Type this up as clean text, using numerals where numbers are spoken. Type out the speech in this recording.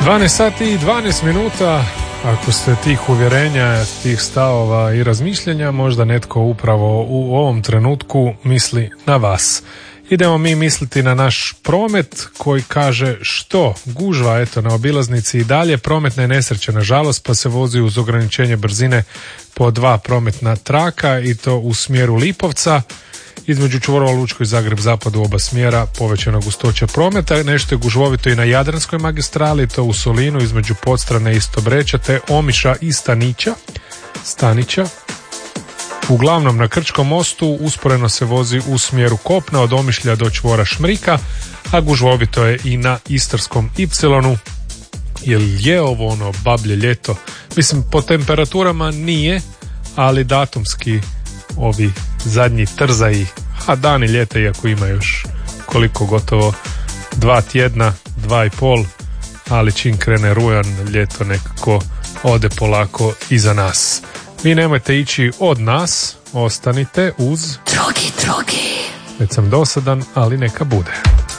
12 sati i 12 minuta. Ako ste tih uvjerenja, tih stavova i razmišljenja, možda netko upravo u ovom trenutku misli na vas. Idemo mi misliti na naš promet koji kaže što? Gužva, eto, na obilaznici i dalje, prometne nesreće nažalost, pa se vozi uz ograničenje brzine po 2 prometna traka i to u smjeru Lipovca. Između čvorova Lučko i Zagreb zapad u oba smjera povećana gustoća prometa. Nešto je gužvovito i na Jadranskoj magistrali, to u Solinu između Podstrane i Stobreča te Omiša i Stanića. Uglavnom na Krčkom mostu usporeno se vozi u smjeru kopna od Omišlja do čvora Šmrika, a gužvovito je i na Istarskom Ipsilonu. Jel je ovo ono bablje ljeto? Mislim, po temperaturama nije, ali datumski ovi zadnji trzaji, a dani ljeta, iako ima još koliko, gotovo 2 tjedna, 2,5, ali čim krene rujan, ljeto nekako ode polako iza nas. Vi nemojte ići od nas, ostanite uz Drogi. Već sam dosadan, ali neka bude.